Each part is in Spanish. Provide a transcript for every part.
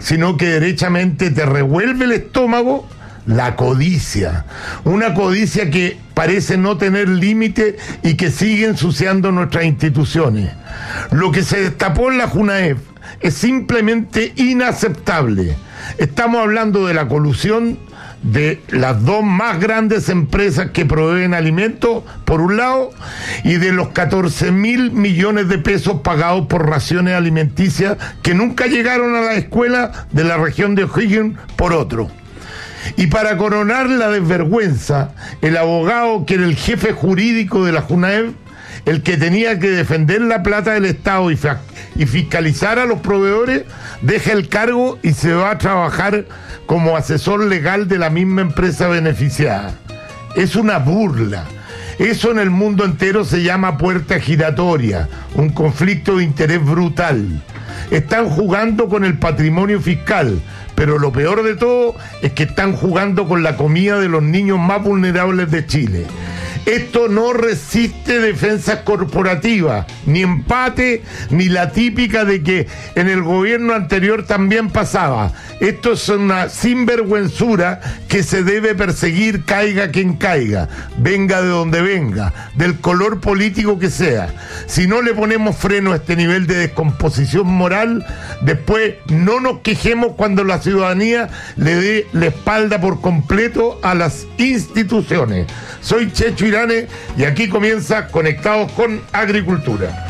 sino que derechamente te revuelve el estómago la codicia. Una codicia que parece no tener límite y que sigue ensuciando nuestras instituciones. Lo que se destapó en la JUNAEV es simplemente inaceptable. Estamos hablando de la colusión de las dos más grandes empresas que proveen alimentos, por un lado, y de los 14.000 millones de pesos pagados por raciones alimenticias que nunca llegaron a la escuela de la región de O'Higgins, por otro. Y para coronar la desvergüenza, el abogado que era el jefe jurídico de la JUNAEV, el que tenía que defender la plata del Estado y fiscalizar a los proveedores, deja el cargo y se va a trabajar como asesor legal de la misma empresa beneficiada. Es una burla. Eso en el mundo entero se llama puerta giratoria, un conflicto de interés brutal. Están jugando con el patrimonio fiscal, pero lo peor de todo es que están jugando con la comida de los niños más vulnerables de Chile. Esto no resiste defensas corporativas, ni empate, ni la típica de que en el gobierno anterior también pasaba. Esto es una sinvergüenzura que se debe perseguir, caiga quien caiga, venga de donde venga, del color político que sea. Si no le ponemos freno a este nivel de descomposición moral, después no nos quejemos cuando la ciudadanía le dé la espalda por completo a las instituciones. Soy Checho Irane y aquí comienza Conectados con Agricultura.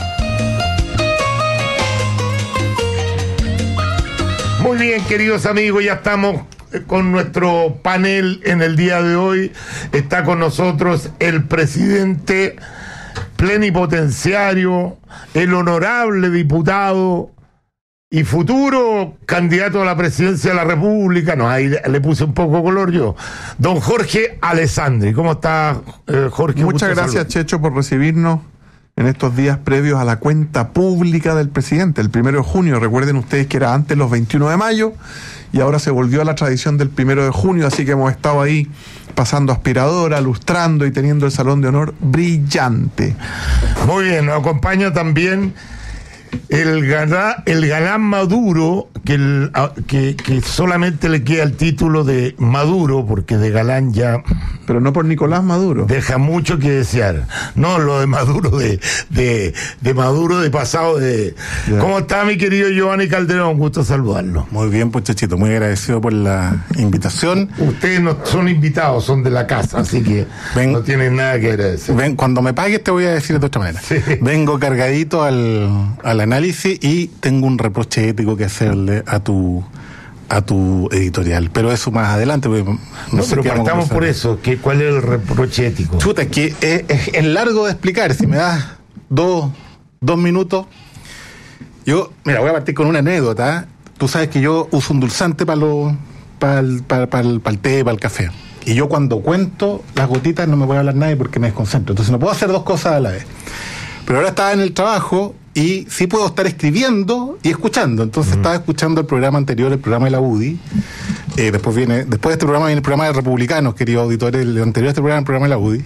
Muy bien, queridos amigos, ya estamos con nuestro panel en el día de hoy. Está con nosotros el presidente plenipotenciario, el honorable diputado y futuro candidato a la presidencia de la República, no, ahí le puse un poco color yo, don Jorge Alessandri. ¿Cómo está, Jorge? Muchas gracias, salud. Checho, por recibirnos en estos días previos a la cuenta pública del presidente, el 1 de junio. Recuerden ustedes que era antes los 21 de mayo y ahora se volvió a la tradición del 1 de junio, así que hemos estado ahí pasando aspiradora, lustrando y teniendo el salón de honor brillante. Muy bien, nos acompaña también el galán Maduro, que solamente le queda el título de Maduro, porque de galán ya... Pero no por Nicolás Maduro. Deja mucho que desear. No, lo de Maduro, de Maduro de pasado de... Ya. ¿Cómo está, mi querido Giovanni Calderón? Gusto saludarlo. Muy bien, pues, Chechito, muy agradecido por la invitación. Ustedes no son invitados, son de la casa, así que no tienen nada que agradecer. Cuando me pagues te voy a decir de otra manera. Sí. Vengo cargadito al análisis y tengo un reproche ético que hacerle a tu editorial, pero eso más adelante. No sé, pero partamos por eso. ¿Cuál es el reproche ético? Chuta, que es largo de explicar. Si me das dos minutos. Mira, voy a partir con una anécdota. Tú sabes que yo uso un dulzante para el té, para el café. Y yo cuando cuento las gotitas no me puede hablar nadie porque me desconcentro. Entonces no puedo hacer dos cosas a la vez. Pero ahora estaba en el trabajo y sí puedo estar escribiendo y escuchando. Entonces estaba escuchando el programa anterior, el programa de la UDI. Después de este programa viene el programa de Republicanos, queridos auditores. El anterior a este programa, el programa de la UDI.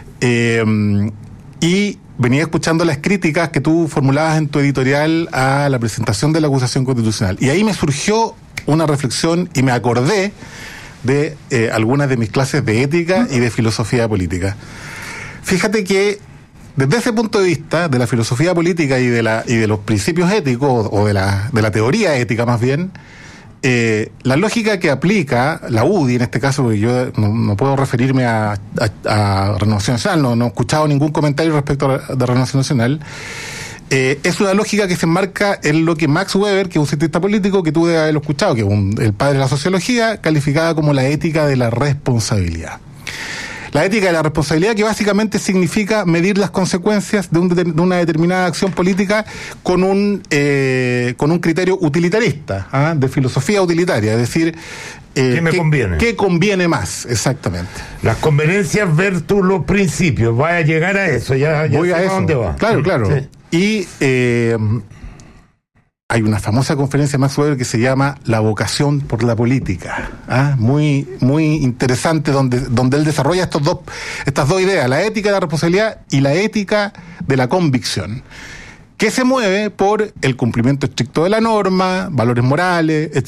Y venía escuchando las críticas que tú formulabas en tu editorial a la presentación de la acusación constitucional. Y ahí me surgió una reflexión y me acordé de algunas de mis clases de ética y de filosofía política. Fíjate que desde ese punto de vista, de la filosofía política y de los principios éticos, o de la teoría ética más bien, la lógica que aplica la UDI, en este caso, porque yo no puedo referirme a Renovación Nacional, no he escuchado ningún comentario respecto de Renovación Nacional, es una lógica que se enmarca en lo que Max Weber, que es un cientista político que tú debes haberlo escuchado, que es el padre de la sociología, calificada como la ética de la responsabilidad. La ética de la responsabilidad, que básicamente significa medir las consecuencias de una determinada acción política con un criterio utilitarista, de filosofía utilitaria, es decir, ¿qué me conviene? ¿Qué conviene más? Exactamente. Las conveniencias versus los principios. Vaya a llegar a eso, ya voy a eso. ¿Dónde va? Claro. Sí. Y hay una famosa conferencia de Max Weber que se llama La vocación por la política, muy, muy interesante, donde él desarrolla estas dos ideas, la ética de la responsabilidad y la ética de la convicción, que se mueve por el cumplimiento estricto de la norma, valores morales, etc.